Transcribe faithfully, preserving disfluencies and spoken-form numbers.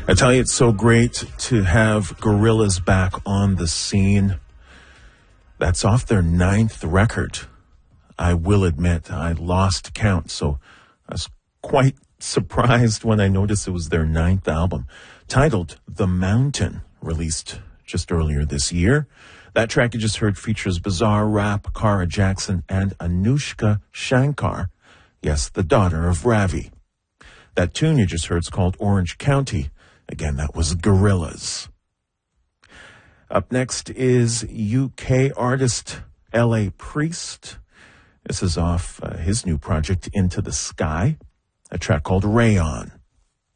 I tell you, it's so great to have Gorillaz back on the scene. That's off their ninth record. I will admit, I lost count, so I was quite surprised when I noticed it was their ninth album, titled The Mountain, released just earlier this year. That track you just heard features Bizarre Rap, Kara Jackson, and Anushka Shankar, yes, the daughter of Ravi. That tune you just heard is called Orange County. Again, that was Gorillaz. Up next is U K artist L A Priest. This is off uh, his new project, Into the Sky, a track called Rayon.